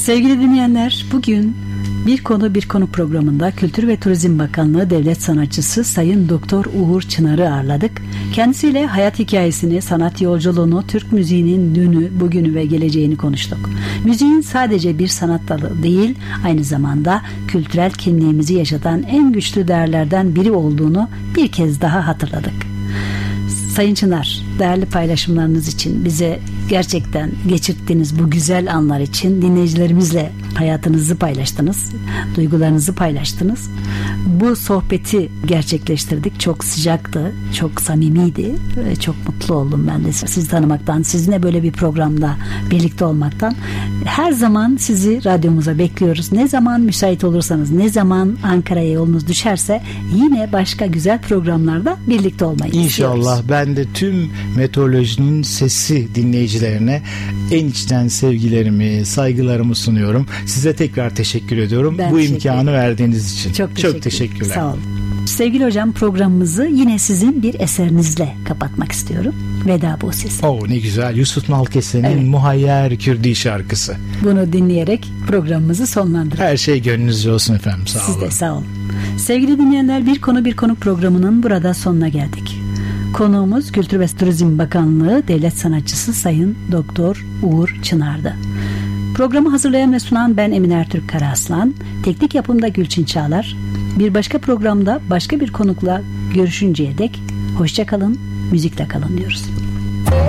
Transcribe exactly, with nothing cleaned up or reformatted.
Sevgili dinleyenler, bugün Bir Konu Bir Konu programında Kültür ve Turizm Bakanlığı Devlet Sanatçısı Sayın Doktor Uğur Çınar'ı ağırladık. Kendisiyle hayat hikayesini, sanat yolculuğunu, Türk müziğinin dünü, bugünü ve geleceğini konuştuk. Müziğin sadece bir sanat dalı değil, aynı zamanda kültürel kimliğimizi yaşatan en güçlü değerlerden biri olduğunu bir kez daha hatırladık. Sayın Çınar, değerli paylaşımlarınız için, bize gerçekten geçirttiğiniz bu güzel anlar için dinleyicilerimizle hayatınızı paylaştınız, duygularınızı paylaştınız. Bu sohbeti gerçekleştirdik. Çok sıcaktı, çok samimiydi. Çok mutlu oldum ben de sizi tanımaktan, sizinle böyle bir programda birlikte olmaktan. Her zaman sizi radyomuza bekliyoruz. Ne zaman müsait olursanız, ne zaman Ankara'ya yolunuz düşerse yine başka güzel programlarda birlikte olmayı İnşallah istiyoruz. İnşallah. Ben de tüm Meteorolojinin Sesi dinleyicilerine en içten sevgilerimi, saygılarımı sunuyorum. Size tekrar teşekkür ediyorum. Ben bu teşekkür imkanı ederim. verdiğiniz için. Çok, teşekkür Çok teşekkürler. Sağ olun. Sevgili hocam, programımızı yine sizin bir eserinizle kapatmak istiyorum. Veda bu sesi. Oh, ne güzel. Yusuf Nalkese'nin Evet. Muhayyer Kürdi şarkısı. Bunu dinleyerek programımızı sonlandıralım. Her şey gönlünüzce olsun efendim. Sağ Siz olun. de sağ olun. Sevgili dinleyenler, Bir Konu Bir Konu programının burada sonuna geldik. Konuğumuz Kültür ve Turizm Bakanlığı Devlet Sanatçısı Sayın Doktor Uğur Çınar'dı. Programı hazırlayan ve sunan ben Emine Ertürk Karaaslan. Teknik yapımda Gülçin Çağlar. Bir başka programda başka bir konukla görüşünceye dek hoşça kalın, müzikle kalın diyoruz.